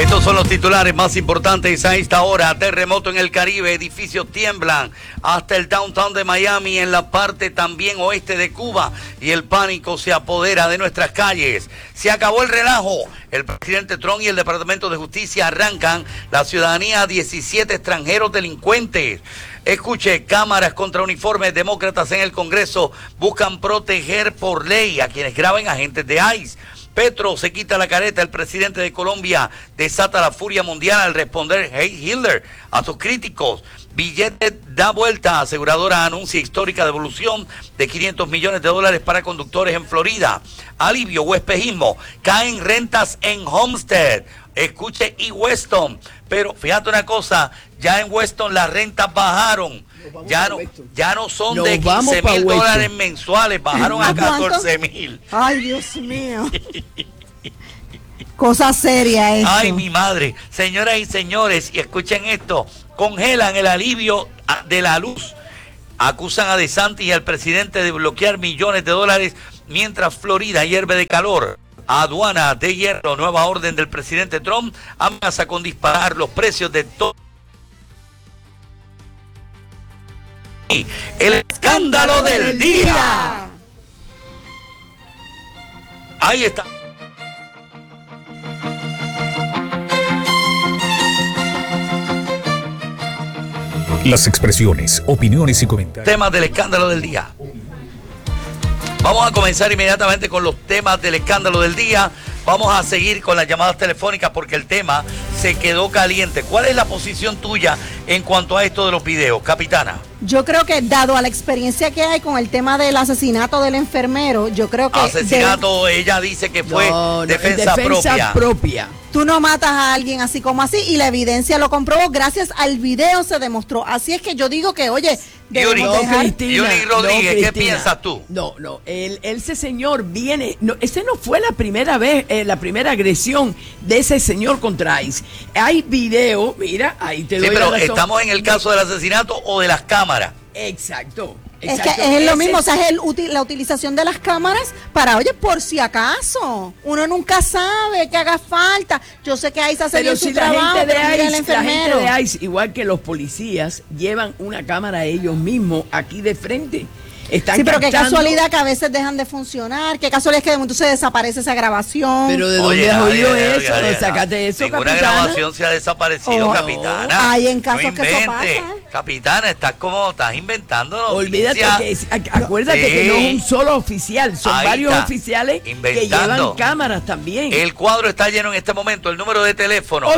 Estos son los titulares más importantes a esta hora. Terremoto en el Caribe, edificios tiemblan hasta el downtown de Miami, en la parte también oeste de Cuba, y el pánico se apodera de nuestras calles. Se acabó el relajo. El presidente Trump y el Departamento de Justicia arrancan la ciudadanía a 17 extranjeros delincuentes. Escuche, cámaras contra uniformes. Demócratas en el Congreso buscan proteger por ley a quienes graben agentes de ICE. Petro se quita la careta. El presidente de Colombia desata la furia mundial al responder "Hey Hitler" a sus críticos. Billete da vuelta. Aseguradora anuncia histórica devolución de $500 millones para conductores en Florida. Alivio o espejismo. Caen rentas en Homestead. Escuche, y Weston. Pero fíjate una cosa, ya en Weston las rentas bajaron. Ya no son de $15,000 mensuales, bajaron a $14,000. Ay, Dios mío. Cosa seria esto. Ay, mi madre. Señoras y señores, y escuchen esto, congelan el alivio de la luz. Acusan a DeSantis y al presidente de bloquear millones de dólares mientras Florida hierve de calor. Aduana de hierro, nueva orden del presidente Trump, amenaza con disparar los precios de todo. El escándalo del día. Ahí está. Las expresiones, opiniones y comentarios. Temas del escándalo del día. Vamos a comenzar inmediatamente con los temas del escándalo del día. Vamos a seguir con las llamadas telefónicas porque el tema se quedó caliente. ¿Cuál es la posición tuya en cuanto a esto de los videos, capitana? Yo creo que, dado a la experiencia que hay con el tema del asesinato del enfermero, yo creo que... Asesinato, ella dice que fue defensa propia. Tú no matas a alguien así como así, y la evidencia lo comprobó. Gracias al video se demostró. Así es que yo digo que, oye, Yuri Rodríguez, ¿qué piensas tú? Ese señor viene, ese no fue la primera vez, la primera agresión de ese señor contra ICE. Hay video, mira, ahí te doy la razón. Sí, pero estamos en el caso del asesinato o de las cámaras. Exacto. Es que es lo mismo, o sea, es la utilización de las cámaras para, oye, por si acaso, uno nunca sabe que haga falta. Yo sé que ICE hace bien su trabajo, pero mira el enfermero. La gente de ICE, igual que los policías, llevan una cámara ellos mismos aquí de frente. Sí, pero qué casualidad que a veces dejan de funcionar, qué casualidad que de momento se desaparece esa grabación. Pero ¿de dónde has oído eso? Sácate eso, ninguna capitana. grabación se ha desaparecido, capitana. Hay en casos que eso pasa. Capitana, estás inventando noticias. Olvídate acuérdate que no es un solo oficial, son varios oficiales que llevan cámaras también. El cuadro está lleno en este momento. El número de teléfono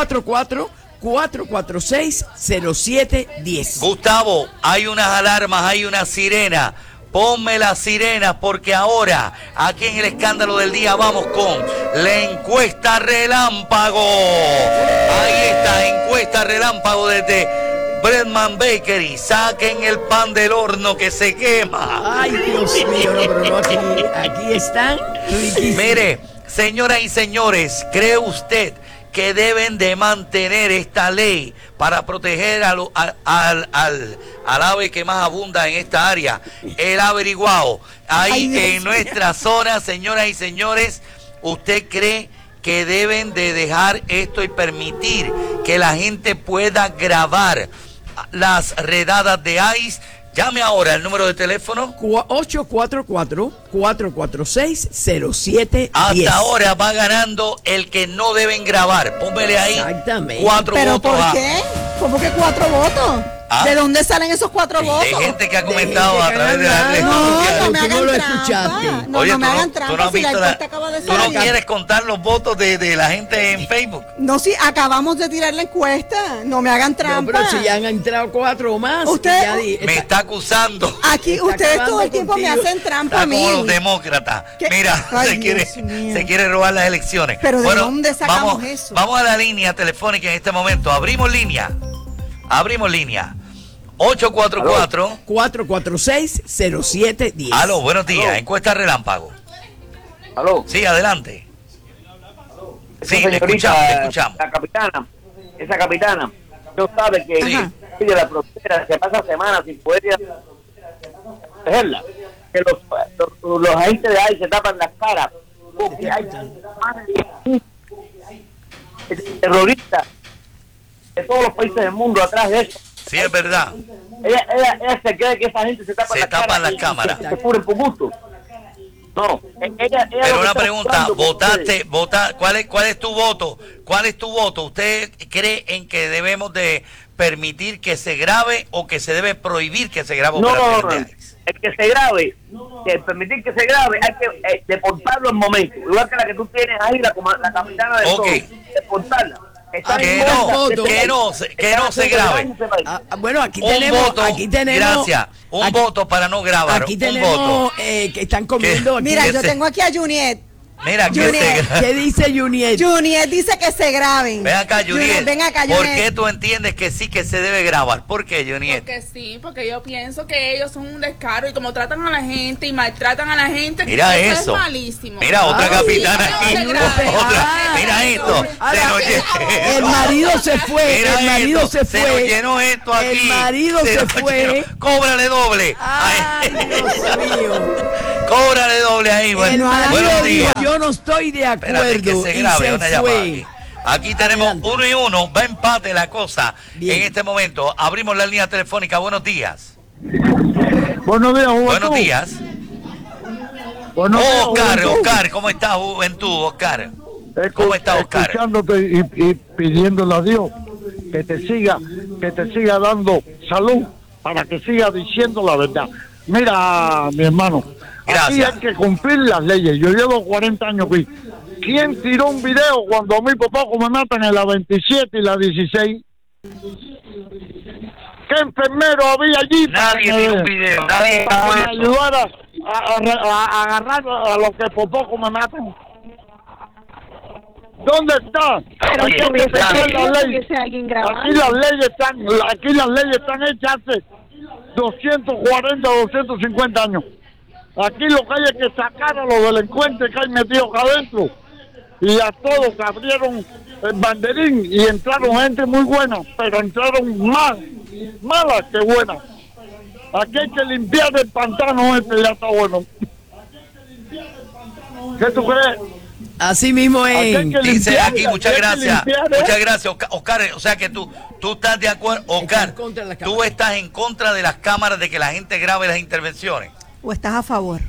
844-446-0710. Gustavo, hay unas alarmas, hay una sirena. Ponme las sirenas porque ahora, aquí en el escándalo del día, vamos con la encuesta relámpago. Ahí está, encuesta relámpago desde Breadman Bakery. Saquen el pan del horno que se quema. Ay, Dios mío, pero no, aquí están riquísimos. Mire, señoras y señores, ¿cree usted que deben de mantener esta ley para proteger al ave que más abunda en esta área, el averiguado? Ahí en nuestra zona, señoras y señores, ¿usted cree que deben de dejar esto y permitir que la gente pueda grabar las redadas de ICE? Llame ahora el número de teléfono 844-446-0710. Hasta ahora va ganando el que no deben grabar. Póngale ahí 4 ¿Pero votos. por qué? ¿Cómo que 4 votos? ¿De dónde salen esos 4 votos? Hay gente que ha comentado a través de las redes sociales. No me hagan trampa. Oye, no me hagan trampa. Tú no has si la visto encuesta acaba de tú no salir. quieres contar los votos de la gente en Facebook. No, si acabamos de tirar la encuesta. No me hagan trampa. No, pero si ya han entrado 4 más. Me está acusando. Aquí ustedes todo el tiempo me hacen trampa a mí. Como los demócratas. Mira, se quiere robar las elecciones. Pero ¿de dónde sacamos eso? Vamos a la línea telefónica en este momento. Abrimos línea. 844-446-0710. Aló, buenos días. ¿Aló? Encuesta relámpago. Aló. Sí, adelante. Sí, le escuchamos. Esa capitana, no sabe que de la frontera se pasa semanas sin poder ir a protegerla. Que los agentes de ICE se tapan las caras. Porque hay terrorista de todos los países del mundo atrás de eso. Sí, es verdad. Ella se cree que esa gente se tapa las cámaras. Se cubre por gusto. No, pero una pregunta, ¿cuál es tu voto? ¿Cuál es tu voto? ¿Usted cree en que debemos de permitir que se grabe o que se debe prohibir que se grabe? No, el que se grabe, que permitir que se grabe, hay que deportarlo en momento. Igual que la que tú tienes ahí, la capitana de todo, deportarla. Que no se grabe. Bueno, aquí tenemos. Gracias. Un voto para no grabar. Aquí tenemos que están comiendo. Mira, yo tengo aquí a Juniet. Mira, ¿qué dice Juniet? Juniet dice que se graben. Ven acá, Juniet. Ven acá, ¿Por qué tú entiendes que sí que se debe grabar? ¿Por qué, Juniet? Porque sí, porque yo pienso que ellos son un descaro y como tratan a la gente y maltratan a la gente, mira eso es malísimo. Mira, otra capitana aquí. Mira esto. El marido se fue. Se nos llenó esto aquí. El marido se fue. Cóbrale doble. Ay, Dios mío. Cóbrale doble ahí. Buenos días. Yo no estoy de acuerdo. Espérate que se grabe una llamada aquí. Aquí tenemos Adelante. 1-1, va empate la cosa. Bien. En este momento. Abrimos la línea telefónica. Buenos días. Buenos días, Juventud. Buenos días. Buenos días, Oscar, ¿cómo estás, Juventud, Oscar? ¿Cómo estás, Oscar? Escuchándote y pidiéndole a Dios que te siga dando salud para que siga diciendo la verdad. Mira, mi hermano, aquí hay que cumplir las leyes. Yo llevo 40 años aquí. ¿Quién tiró un video cuando a mi papá me matan en la 27 y la 16? ¿Qué enfermero había allí? Nadie tiró un video, nadie para ayudar a agarrar a los que por poco me matan. ¿Dónde está? Aquí las leyes están hechas hace 240, 250 años. Aquí lo que hay es que sacar a los delincuentes que hay metidos acá adentro y a todos que abrieron el banderín y entraron gente muy buena, pero entraron más malas que buenas. Aquí hay que limpiar el pantano ya está bueno. ¿Qué tú crees? Así mismo es. Dice aquí, muchas gracias. Muchas gracias, Oscar. O sea que tú estás de acuerdo, Oscar. Tú estás en contra de las cámaras, de que la gente grabe las intervenciones. ¿O estás a favor?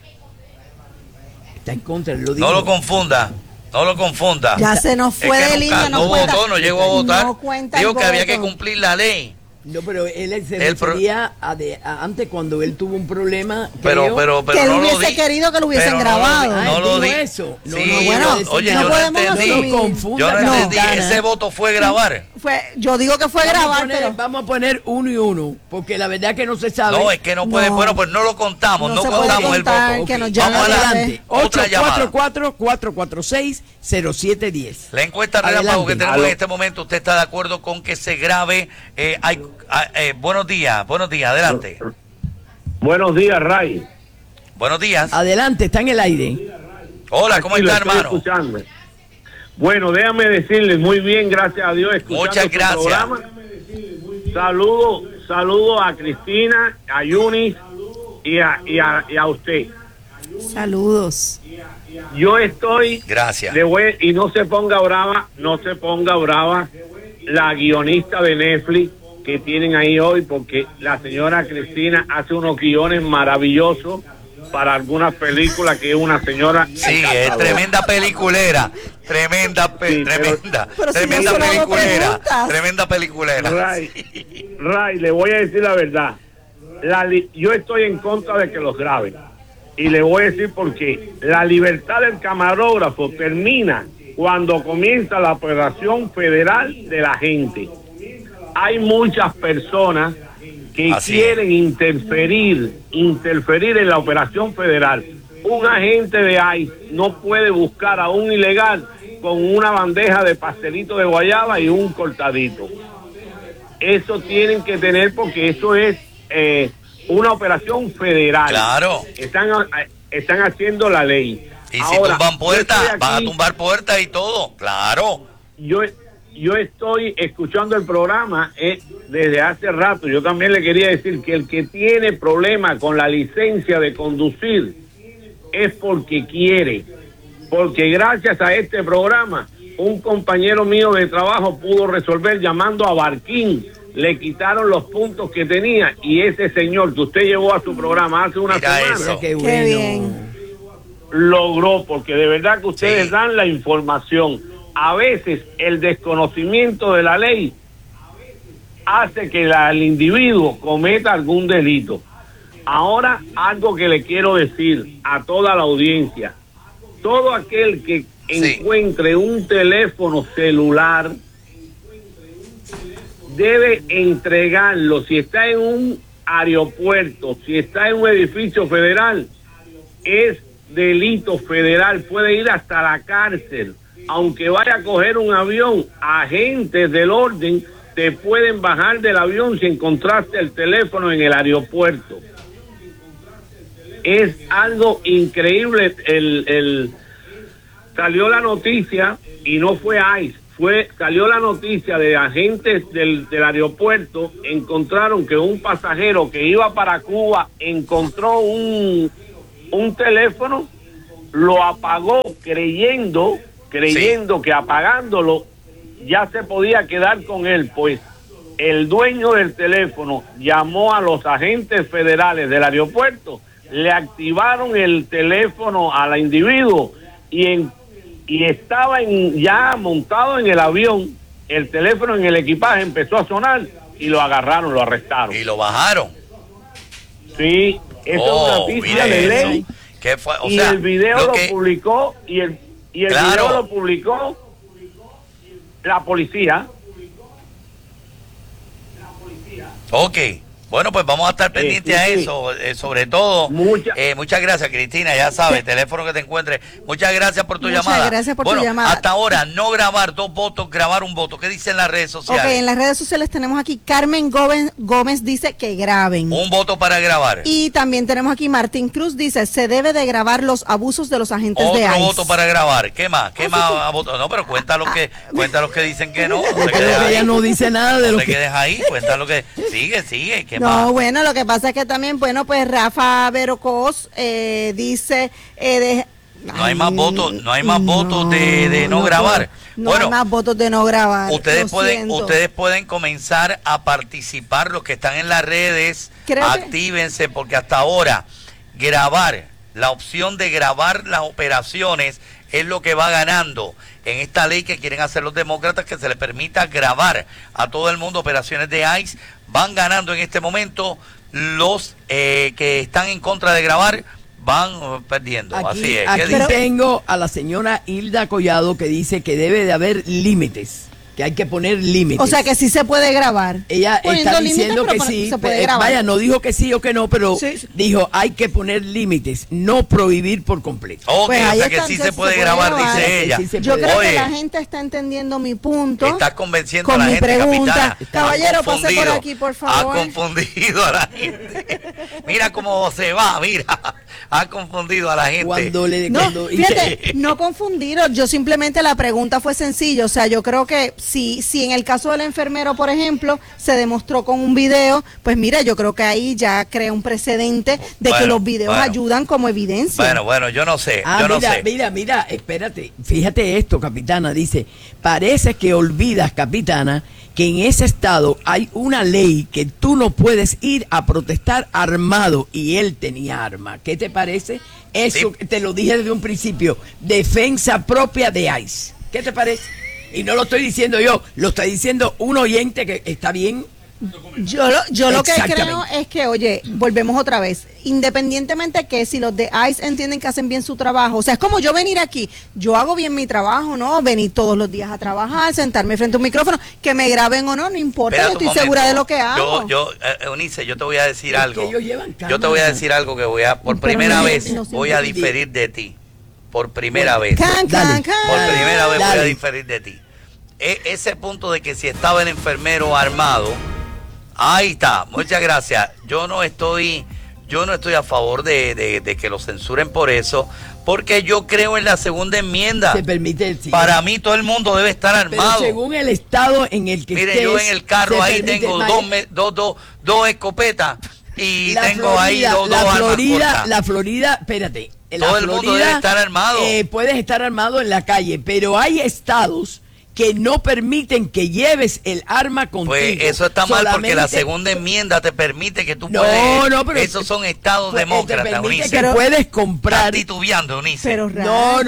Está en contra, lo digo. No lo confunda. Ya se nos fue de línea. No votó, no llegó a votar. No cuenta Digo el que había voto. que cumplir la ley. No, pero él se refería a antes cuando él tuvo un problema. Pero que él no hubiese querido que lo hubiesen grabado. No lo di. Eso. Sí, bueno, oye, no yo podemos no entendí. Yo no entendí. Ese voto fue grabar. Yo digo que fue grabar, pero vamos a poner 1 y 1, porque la verdad que no se sabe. No, es que no puede. Bueno, pues no lo contamos. No contamos el voto. Que nos vamos adelante. 844-446-0710. La encuesta relámpago que tenemos en este momento, ¿usted está de acuerdo con que se grabe? Buenos días, adelante. Buenos días, Ray. Buenos días. Adelante, está en el aire. Hola, ¿cómo está, hermano? Escuchando. Bueno, déjame decirles, muy bien, gracias a Dios. Muchas gracias. Saludo a Cristina, a Yunis y a usted. Saludos. Yo estoy... Gracias. Y no se ponga brava la guionista de Netflix que tienen ahí hoy, porque la señora Cristina hace unos guiones maravillosos para algunas películas, que es una señora... Sí, es tremenda peliculera. Tremenda peliculera. Ray, le voy a decir la verdad. Yo estoy en contra de que los graben. Y le voy a decir por qué. La libertad del camarógrafo termina cuando comienza la operación federal de la gente. Hay muchas personas que quieren interferir en la operación federal. Un agente de ICE no puede buscar a un ilegal con una bandeja de pastelito de guayaba y un cortadito. Eso tienen que tener, porque eso es una operación federal. Claro. Están haciendo la ley. Y si tumban puertas, van a tumbar puertas y todo. Claro. Yo estoy escuchando el programa desde hace rato. Yo también le quería decir que el que tiene problema con la licencia de conducir es porque quiere. Porque gracias a este programa un compañero mío de trabajo pudo resolver llamando a Barquín. Le quitaron los puntos que tenía y ese señor que usted llevó a su programa hace una semana, qué bueno. Qué bien. logró, porque de verdad que ustedes dan la información. A veces el desconocimiento de la ley hace que el individuo cometa algún delito. Ahora, algo que le quiero decir a toda la audiencia: todo aquel que encuentre un teléfono celular debe entregarlo. Si está en un aeropuerto, si está en un edificio federal, es delito federal, puede ir hasta la cárcel. Aunque vaya a coger un avión, agentes del orden te pueden bajar del avión si encontraste el teléfono en el aeropuerto. Es algo increíble. Salió la noticia, y no fue ICE, salió la noticia de agentes del aeropuerto. Encontraron que un pasajero que iba para Cuba encontró un teléfono, lo apagó creyendo que apagándolo ya se podía quedar con él. Pues el dueño del teléfono llamó a los agentes federales del aeropuerto, le activaron el teléfono al individuo y estaba ya montado en el avión, el teléfono en el equipaje empezó a sonar y lo agarraron, lo arrestaron. ¿Y lo bajaron? Sí, eso es una noticia de ley. ¿Qué fue? O y sea, el video lo publicó y el video lo publicó la policía. Ok. Bueno, pues vamos a estar pendientes a eso, sobre todo. Muchas gracias, Cristina, ya sabes, teléfono que te encuentres. Muchas gracias por tu llamada. Muchas gracias por tu llamada. Hasta ahora, no grabar 2 votos, grabar 1 voto. ¿Qué dicen las redes sociales? Ok, en las redes sociales tenemos aquí, Carmen Gómez dice que graben. 1 voto para grabar. Y también tenemos aquí, Martín Cruz dice, se debe de grabar los abusos de los agentes de ICE. Otro voto para grabar. ¿Qué más? ¿Qué más voto? No, pero cuenta los que dicen que no. Ella no dice nada de lo que quedes ahí, cuenta lo que sigue. ¿Qué no, más? Bueno, lo que pasa es que también, bueno, pues Rafa Verocos dice no hay más votos, de no grabar. No hay más votos de no grabar. Ustedes pueden comenzar a participar, los que están en las redes, actívense, porque hasta ahora la opción de grabar las operaciones es lo que va ganando en esta ley que quieren hacer los demócratas, que se les permita grabar a todo el mundo operaciones de ICE. Van ganando en este momento. Los que están en contra de grabar van perdiendo. Así es. Aquí tengo a la señora Hilda Collado que dice que debe de haber límites, que hay que poner límites. O sea, que sí se puede grabar. Ella está diciendo que sí. Vaya, no dijo que sí o que no, pero dijo hay que poner límites, no prohibir por completo. Pues o sea que sí se puede grabar, dice ella. Yo creo que la gente está entendiendo mi punto. Estás convenciendo a la gente, capitana. Caballero, pase por aquí, por favor. Ha confundido a la gente. Mira cómo se va, mira. Ha confundido a la gente. No confundido. Yo simplemente, la pregunta fue sencilla. O sea, yo creo que si en el caso del enfermero, por ejemplo, se demostró con un video, pues mira, yo creo que ahí ya crea un precedente de que los videos ayudan como evidencia. Bueno, yo no sé. Mira, espérate, fíjate esto, capitana, dice, parece que olvidas, capitana, que en ese estado hay una ley que tú no puedes ir a protestar armado, y él tenía arma. ¿Qué te parece? Eso te lo dije desde un principio, defensa propia de ICE. ¿Qué te parece? Y no lo estoy diciendo yo, lo está diciendo un oyente que está bien. Yo lo que creo es que, oye, volvemos otra vez, independientemente que si los de ICE entienden que hacen bien su trabajo, o sea, es como yo venir aquí, yo hago bien mi trabajo, ¿no? Venir todos los días a trabajar, sentarme frente a un micrófono, que me graben o no importa, yo estoy segura de lo que hago. Eunice, yo te voy a decir algo. Yo te voy a decir algo que por primera vez voy a diferir de ti. Por primera vez. Por primera vez voy a diferir de ti. Ese punto de que si estaba el enfermero armado, ahí está, muchas gracias. Yo no estoy a favor de que lo censuren por eso, porque yo creo en la segunda enmienda. Se permite Para mí todo el mundo debe estar armado. Pero según el estado en el que Mire, yo en el carro ahí tengo dos escopetas y tengo ahí dos armas cortas. La Florida, espérate, Todo el mundo debe estar armado. Puedes estar armado en la calle, pero hay estados que no permiten que lleves el arma contigo. Pues eso está mal porque la segunda enmienda te permite que tú puedes. No, pero esos son estados demócratas, Eunice. Que puedes comprar. Estás titubeando, Eunice. Pero no,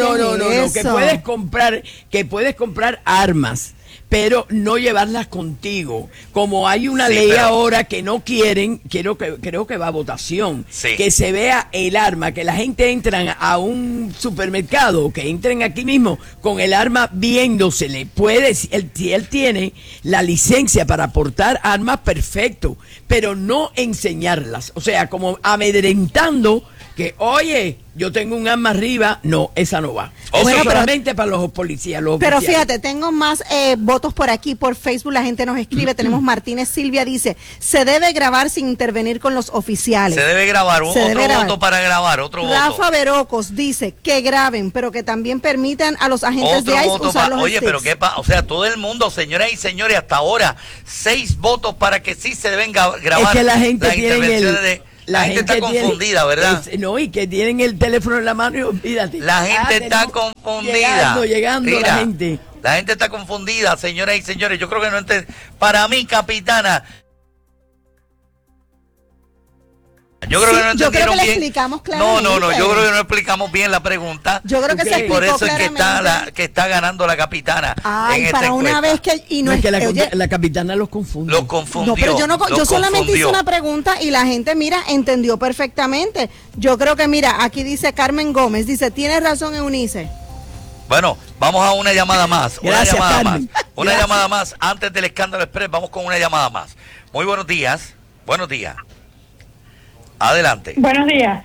que puedes comprar armas, pero no llevarlas contigo. Como hay una ley ahora que no quieren, creo que va a votación, que se vea el arma, que la gente entra a un supermercado, que entren aquí mismo con el arma viéndosele. Si él tiene la licencia para portar armas, perfecto, pero no enseñarlas. O sea, como amedrentando que, oye, yo tengo un arma arriba. No, esa no va. Bueno, solamente para los policías. Pero fíjate, tengo más votos por aquí, por Facebook, la gente nos escribe. Tenemos Martínez Silvia, dice, se debe grabar sin intervenir con los oficiales. Se debe grabar, otro voto para grabar, otro voto. Rafa Verocos dice que graben, pero que también permitan a los agentes de ICE usar los Oye, pero qué o sea, todo el mundo, señoras y señores, hasta ahora, 6 votos para que sí se deben grabar. Es que la gente tiene la gente está confundida, ¿verdad? No, y que tienen el teléfono en la mano y olvídate. La gente está confundida. Llegando mira, la gente. La gente está confundida, señoras y señores. Yo creo que no para mí, capitana. Yo creo que no entendieron bien. Explicamos claramente. No, yo creo que no explicamos bien la pregunta. Yo creo que se explicó. Por eso es que está ganando la capitana. Ay, para una vez que la capitana los confunde. Los confundió. No, pero yo solamente hice una pregunta y la gente, mira, entendió perfectamente. Yo creo que, mira, aquí dice Carmen Gómez, dice, tienes razón, Eunice. Bueno, vamos a una llamada más. Gracias, Una llamada más. Antes del escándalo express, vamos con una llamada más. Muy buenos días. Buenos días. Adelante. Buenos días.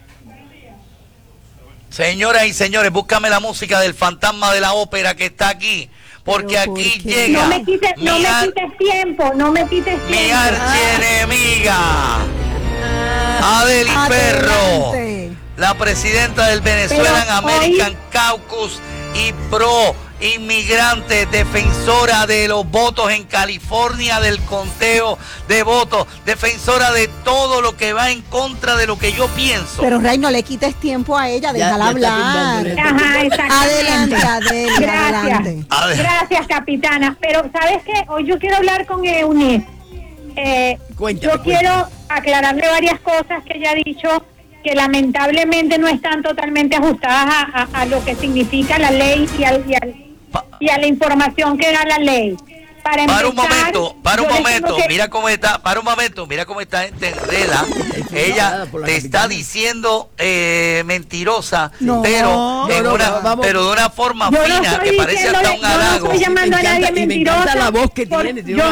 Señoras y señores, búscame la música del fantasma de la ópera que está aquí, porque aquí llega. No me quites tiempo. Mi archienemiga, Adely Ferro, la presidenta del Venezuelan American Caucus y pro inmigrante, defensora de los votos en California, del conteo de votos, defensora de todo lo que va en contra de lo que yo pienso. Pero Ray, no le quites tiempo a ella, déjala hablar. Adelante, adelante. Gracias, capitana. Pero ¿sabes qué? Hoy yo quiero hablar con Eunice. Quiero aclararle varias cosas que ella ha dicho que lamentablemente no están totalmente ajustadas a lo que significa la ley y a la información que da la ley. Para un momento, mira cómo está entendida. Ella te está diciendo mentirosa, pero de una forma fina que parece hasta un halago. No estoy llamando a nadie mentirosa. La voz que tiene, yo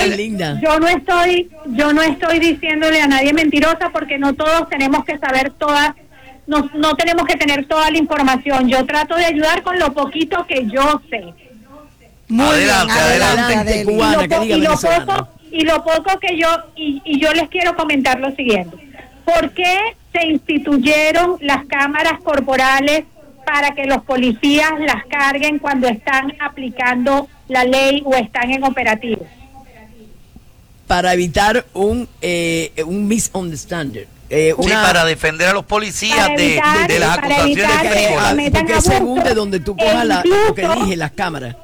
no estoy diciéndole a nadie mentirosa, porque no todos tenemos que saber todas. No tenemos que tener toda la información. Yo trato de ayudar con lo poquito que yo sé. Adelante. Cubana, y lo poco que yo les quiero comentar lo siguiente. ¿Por qué se instituyeron las cámaras corporales para que los policías las carguen cuando están aplicando la ley o están en operativos? Para evitar un misunderstanding. Para defender a los policías de las acusaciones porque según de donde tú cojas lo que dije, las cámaras.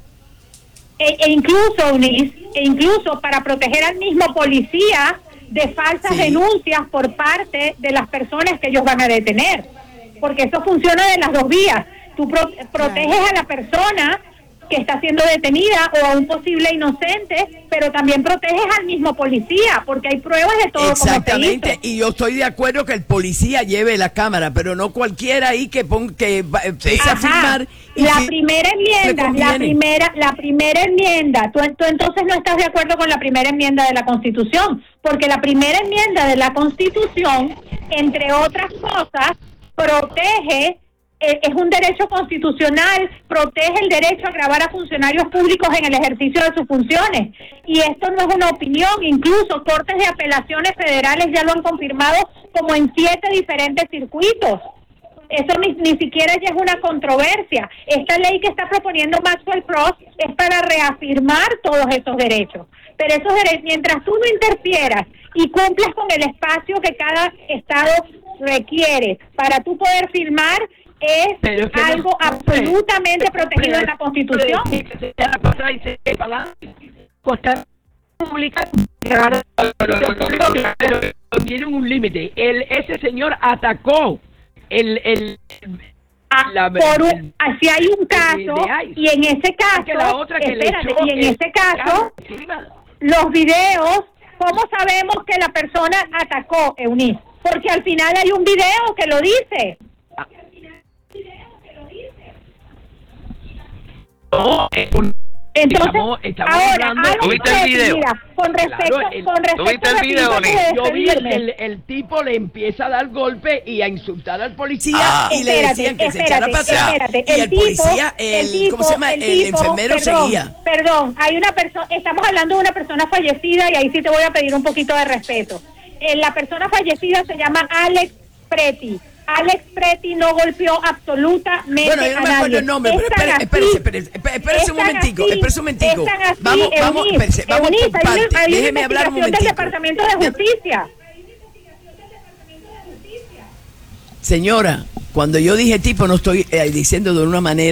Incluso para proteger al mismo policía de falsas denuncias por parte de las personas que ellos van a detener, porque eso funciona de las dos vías. Tú proteges a la persona que está siendo detenida o a un posible inocente, pero también proteges al mismo policía, porque hay pruebas de todo. Exactamente, y yo estoy de acuerdo que el policía lleve la cámara, pero no cualquiera ahí que empiece a firmar. La primera enmienda, tú entonces no estás de acuerdo con la primera enmienda de la Constitución, porque la primera enmienda de la Constitución, entre otras cosas, protege, es un derecho constitucional, protege el derecho a grabar a funcionarios públicos en el ejercicio de sus funciones. Y esto no es una opinión, incluso cortes de apelaciones federales ya lo han confirmado, como en 7 diferentes circuitos. Eso ni siquiera ya es una controversia. Esta ley que está proponiendo Maxwell Cross es para reafirmar todos esos derechos. Pero esos derechos, mientras tú no interfieras y cumplas con el espacio que cada estado requieres para tú poder filmar es algo absolutamente protegido en la Constitución. Pero tiene un límite. Ese señor atacó si hay un caso y en ese caso, y en ese caso los videos, ¿cómo sabemos que la persona atacó, Eunice? Porque al final hay un video que lo dice. Entonces, ahora, ¿tuviste el video? Mira, con respecto ¿tuviste el video, yo vi el tipo le empieza a dar golpe y a insultar al policía y le decían que se echara para atrás. Y el policía, ¿cómo se llama? El enfermero seguía. Perdón, hay una persona, estamos hablando de una persona fallecida y ahí sí te voy a pedir un poquito de respeto. La persona fallecida se llama Alex Preti. Alex Preti no golpeó absolutamente a nadie. Bueno, yo no me acuerdo el nombre, pero espérese un momentico. Vamos por partes. Déjeme hablar un momentico. Del Departamento de Justicia. Señora, cuando yo dije tipo, no estoy diciendo de una manera